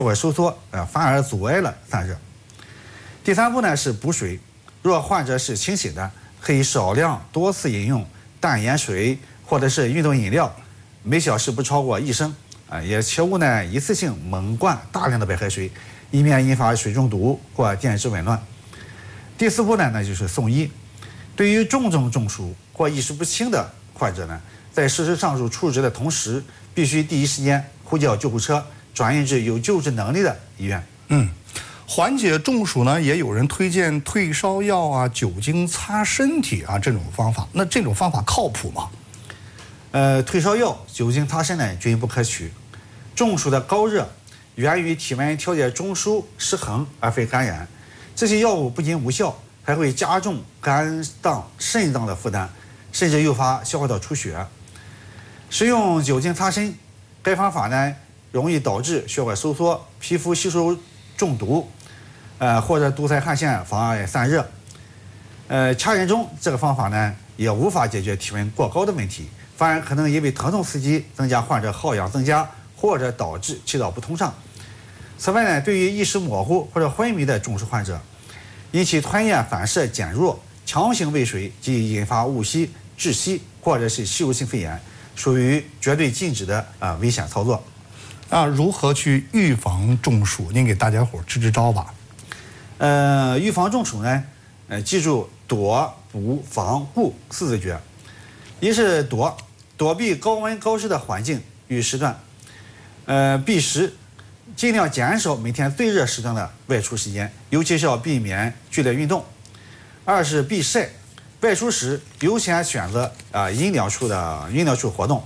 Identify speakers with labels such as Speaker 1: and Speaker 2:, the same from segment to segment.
Speaker 1: 会收缩，反而阻碍了散热。第3步呢是补水，若患者是清醒的，可以少量多次饮用淡盐水或者是运动饮料，每小时不超过1升，也切勿呢一次性猛灌大量的白开水，以免引发水中毒或电致紊乱。第4步呢，那就是送医。对于重症中暑或意识不清的患者呢，在实施上述处置的同时，必须第一时间呼叫救护车，转运至有救治能力的医院。
Speaker 2: 缓解中暑呢，也有人推荐退烧药啊、酒精擦身体啊这种方法。那这种方法靠谱吗？
Speaker 1: 退烧药、酒精擦身呢均不可取。中暑的高热源于体温调节中枢失衡而非感染，这些药物不仅无效，还会加重肝脏、肾脏的负担，甚至诱发消化道出血。使用酒精擦身，该方法呢容易导致血管收缩、皮肤吸收中毒，或者堵塞汗腺，妨碍散热。掐人中这个方法呢也无法解决体温过高的问题，反而可能因为疼痛刺激增加患者耗氧增加，或者导致气道不通畅。此外呢，对于意识模糊或者昏迷的中暑患者，因其吞咽反射减弱，强行喂水即引发误吸、窒息或者是吸入性肺炎，属于绝对禁止的危险操作。
Speaker 2: 如何去预防中暑？您给大家伙支支招吧。
Speaker 1: 预防中暑呢，记住躲、补、防、顾4字诀。一是躲避高温高湿的环境与时段，避食，尽量减少每天最热时段的外出时间，尤其是要避免剧烈运动。2是避晒，外出时优先选择阴凉处活动。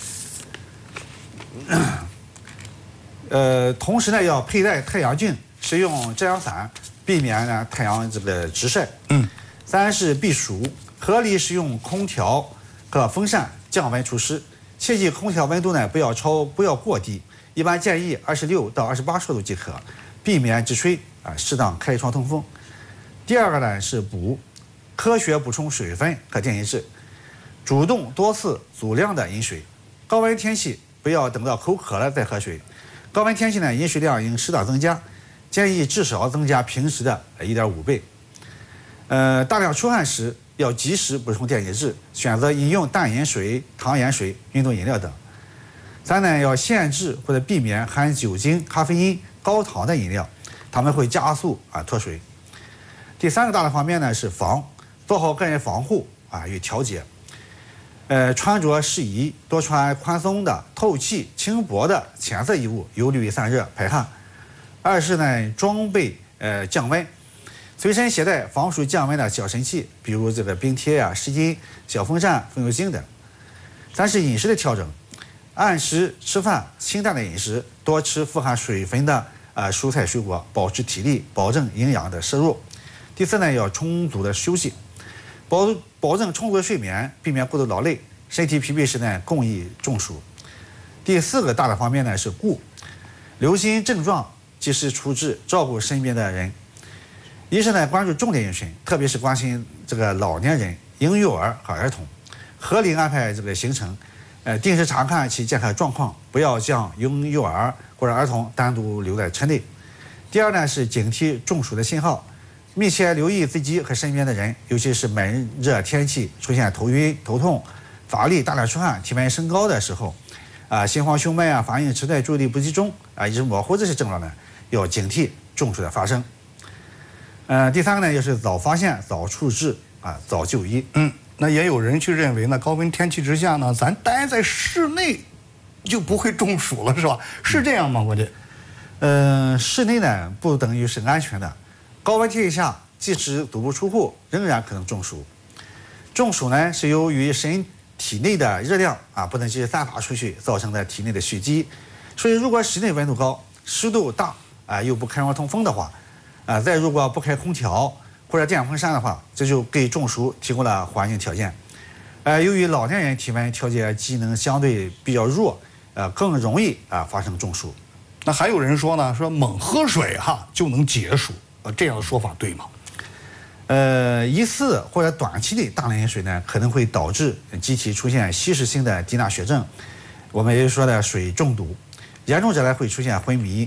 Speaker 1: 同时呢，要佩戴太阳镜，使用遮阳伞，避免呢太阳这个直晒。3是避暑，合理使用空调和风扇降温除湿，切记空调温度呢不要过低，一般建议26到28摄氏度即可，避免直吹，适当开窗通风。第2个呢是补，科学补充水分和电解质，主动多次足量的饮水。高温天气不要等到口渴了再喝水，高温天气呢饮水量应适当增加，建议至少增加平时的1.5倍。大量出汗时要及时补充电解质，选择饮用淡盐水、糖盐水、运动饮料等。3呢，要限制或者避免含酒精、咖啡因、高糖的饮料，它们会加速脱水。第3个大的方面呢是防，做好个人防护与调节。穿着适宜，多穿宽松的、透气、轻薄的浅色衣物，有利于散热排汗。2是呢，装备降温，随身携带防暑降温的小神器，比如这个冰贴湿巾、小风扇、风油精等。3是饮食的调整，按时吃饭，清淡的饮食，多吃富含水分的蔬菜水果，保持体力，保证营养的摄入。第4呢，要充足的休息，保证充足的睡眠，避免过度劳累，身体疲惫时呢更易中暑。第4个大的方面呢是顾，留心症状，及时处置，照顾身边的人。一是呢关注重点人群，特别是关心这个老年人、婴幼儿和儿童，合理安排这个行程，定时查看其健康状况，不要将婴幼儿或者儿童单独留在车内。第2呢是警惕中暑的信号，密切留意自己和身边的人，尤其是闷热天气出现头晕、头痛、乏力、大量出汗、体温升高的时候，心慌胸闷反应迟钝、注意力不集中意识模糊这些症状呢，要警惕中暑的发生。第3个呢，就是早发现、早处置早就医。
Speaker 2: 那也有人去认为呢，高温天气之下呢，咱待在室内就不会中暑了，是吧？是这样吗？我这，
Speaker 1: 室内呢不等于是安全的，高温天气下，即使足不出户，仍然可能中暑。中暑呢是由于身体内的热量不能及时散发出去，造成的体内的蓄积。所以如果室内温度高、湿度大又不开窗通风的话，再如果不开空调或者电风扇的话，这就给中暑提供了环境条件。由于老年人体温调节机能相对比较弱，更容易发生中暑。
Speaker 2: 那还有人说呢，说猛喝水就能解暑，这样的说法对吗？
Speaker 1: 一次或者短期内大量饮水呢，可能会导致机体出现稀释性的低钠血症，我们也说的水中毒，严重者呢会出现昏迷。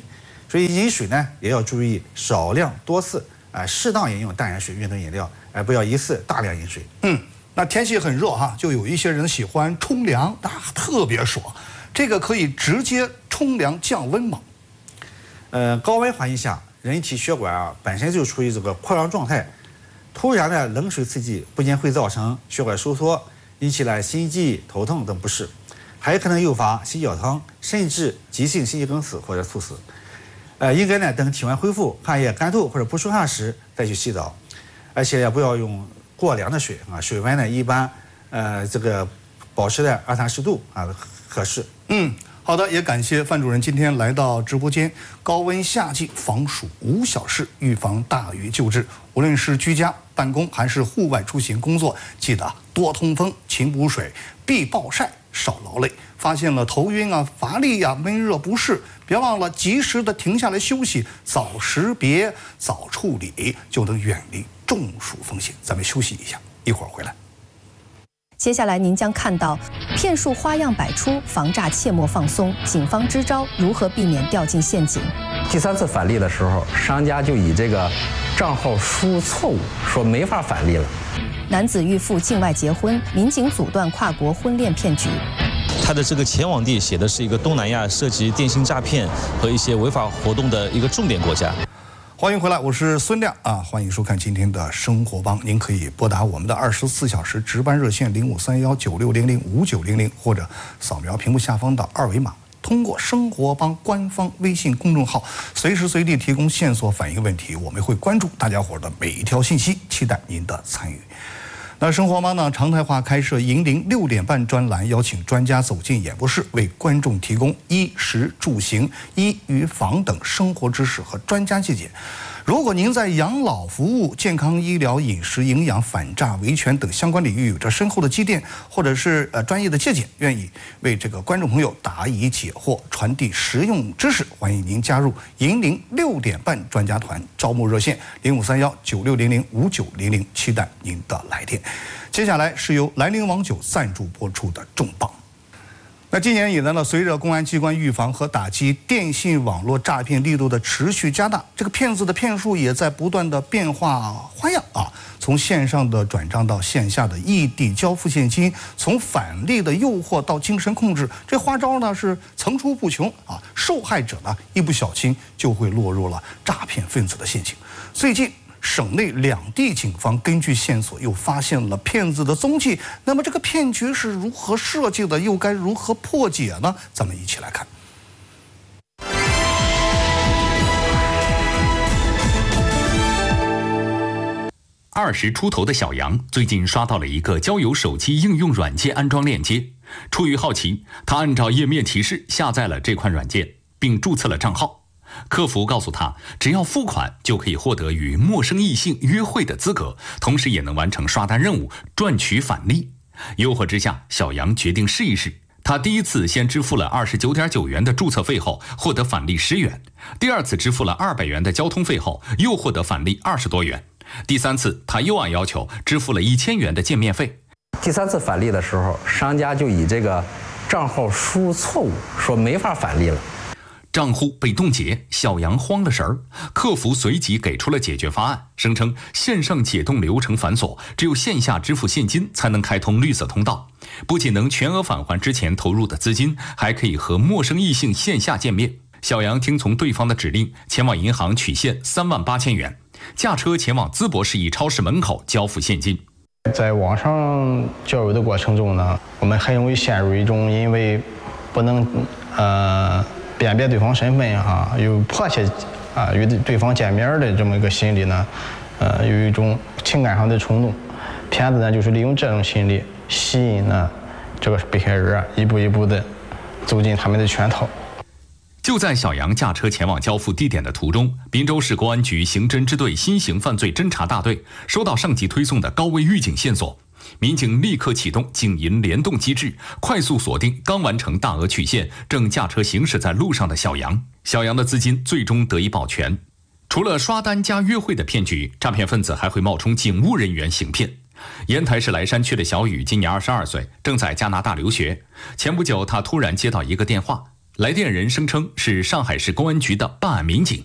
Speaker 1: 所以饮水呢也要注意少量多次，适当饮用淡盐水运动饮料，不要一次大量饮水。
Speaker 2: 那天气很热哈，就有一些人喜欢冲凉，特别爽。这个可以直接冲凉降温吗？
Speaker 1: 高温环境下，人体血管本身就处于这个扩张状态，突然的冷水刺激不仅会造成血管收缩，引起了心悸、头痛等不适，还可能诱发心绞疼，甚至急性心肌梗死或者猝死。应该呢等体温恢复、汗液干透或者不出汗时再去洗澡，而且也不要用过凉的水啊，水温呢一般这个保持在20-30度合适。
Speaker 2: 好的，也感谢范主任今天来到直播间。高温夏季防暑无小事，预防大于救治。无论是居家办公还是户外出行工作，记得多通风、勤补水、避暴晒、少劳累。发现了头晕乏力闷热不适，别忘了及时的停下来休息，早识别、早处理，就能远离中暑风险。咱们休息一下，一会儿回来。
Speaker 3: 接下来您将看到骗术花样百出，防诈切莫放松。警方支招如何避免掉进陷阱？
Speaker 4: 第3次返利的时候，商家就以这个账号输入错误，说没法返利了。
Speaker 3: 男子欲赴境外结婚，民警阻断跨国婚恋骗局。
Speaker 5: 他的这个前往地写的是一个东南亚涉及电信诈骗和一些违法活动的一个重点国家。
Speaker 2: 欢迎回来，我是孙亮欢迎收看今天的生活帮。您可以拨打我们的24小时值班热线053196005900，或者扫描屏幕下方的2维码，通过生活帮官方微信公众号，随时随地提供线索反映问题，我们会关注大家伙的每一条信息，期待您的参与。那生活帮呢常态化开设银铃6点半专栏，邀请专家走进演播室，为观众提供衣食住行、医与房等生活知识和专家见解。如果您在养老服务、健康医疗、饮食营养、反诈维权等相关领域有着深厚的积淀，或者是专业的见解，愿意为这个观众朋友答疑解惑、传递实用知识，欢迎您加入银铃6点半专家团。招募热线053196005900，期待您的来电。接下来是由兰陵王酒赞助播出的重磅。那今年以来呢，随着公安机关预防和打击电信网络诈骗力度的持续加大，这个骗子的骗术也在不断的变化花样从线上的转账到线下的异地交付现金，从返利的诱惑到精神控制，这花招呢是层出不穷受害者呢一不小心就会落入了诈骗分子的陷阱。最近省内2地警方根据线索又发现了骗子的踪迹，那么这个骗局是如何设计的，又该如何破解呢？咱们一起来看。
Speaker 6: 20出头的小杨最近刷到了一个交友手机应用软件安装链接，出于好奇，他按照页面提示下载了这款软件，并注册了账号。客服告诉他，只要付款就可以获得与陌生异性约会的资格，同时也能完成刷单任务，赚取返利。诱惑之下，小杨决定试一试。他第一次先支付了29.9元的注册费后，获得返利10元；第二次支付了200元的交通费后，又获得返利20多元；第3次，他又按要求支付了1000元的见面费。
Speaker 4: 第3次返利的时候，商家就以这个账号输入错误，说没法返利了。
Speaker 6: 账户被冻结，小杨慌了神儿。客服随即给出了解决方案，声称线上解冻流程繁琐，只有线下支付现金才能开通绿色通道。不仅能全额返还之前投入的资金，还可以和陌生异性线下见面。小杨听从对方的指令，前往银行取现38000元，驾车前往淄博市一超市门口交付现金。
Speaker 7: 在网上交友的过程中呢，我们很容易陷入一种因为不能辨别对方身份又迫切与对方见面的这么一个心理呢，有一种情感上的冲动。骗子呢就是利用这种心理吸引呢这个被害人一步一步的走进他们的圈套。
Speaker 6: 就在小杨驾车前往交付地点的途中，滨州市公安局刑侦支队新型犯罪侦查大队收到上级推送的高危预警线索，民警立刻启动警银联动机制，快速锁定刚完成大额取现、正驾车行驶在路上的小杨。小杨的资金最终得以保全。除了刷单加约会的骗局，诈骗分子还会冒充警务人员行骗。烟台市莱山区的小雨今年22岁，正在加拿大留学。前不久，他突然接到一个电话， 来电人声称是上海市公安局的办案民警，